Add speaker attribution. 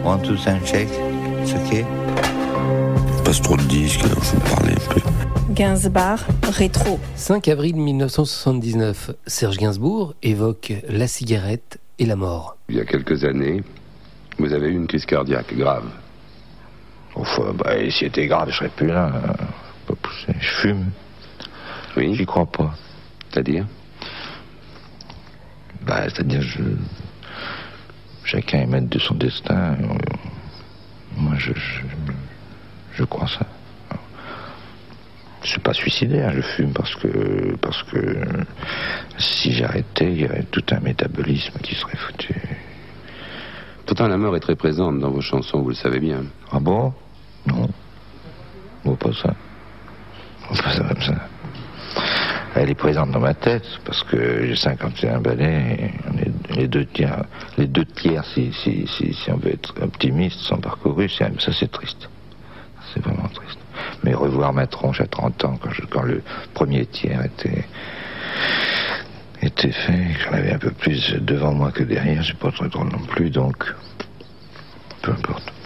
Speaker 1: One, two, sound check. It's okay.
Speaker 2: Passe trop de disques, alors je vais parler un peu.
Speaker 3: Gainsbourg, rétro.
Speaker 4: 5 avril 1979, Serge Gainsbourg évoque la cigarette et la mort.
Speaker 5: Il y a quelques années, vous avez eu une crise cardiaque grave.
Speaker 6: Enfin, si c'était grave, je serais plus là. Pas pousser. Je fume.
Speaker 5: Oui.
Speaker 6: J'y crois pas.
Speaker 5: C'est-à-dire ?
Speaker 6: C'est-à-dire, chacun est maître de son destin. Moi, je crois ça. Je suis pas suicidaire, je fume parce que si j'arrêtais, il y aurait tout un métabolisme qui serait foutu.
Speaker 5: Pourtant, la mort est très présente dans vos chansons, vous le savez bien.
Speaker 6: Ah bon ? Non. Bon, pas ça. Pas ça comme ça. Elle est présente dans ma tête parce que j'ai 51 ballets et on est les deux tiers si on veut être optimiste sont parcourus. Ça c'est triste. C'est vraiment triste. Mais revoir ma tronche à 30 ans quand le premier tiers était fait, j'en avais un peu plus devant moi que derrière, c'est pas très drôle non plus, donc peu importe.